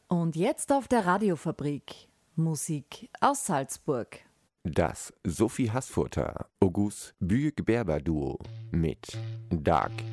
Und jetzt auf der Radiofabrik Musik aus Salzburg. Das Sophie Haßfurter August Büyük Berber Duo mit Dark